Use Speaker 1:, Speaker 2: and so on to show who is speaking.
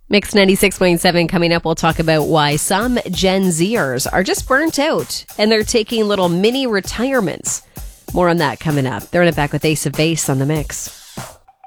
Speaker 1: Mix 96.7 coming up. We'll talk about why some Gen Zers are just burnt out and they're taking little mini retirements. More on that coming up. They're in it back with Ace of Base on the Mix.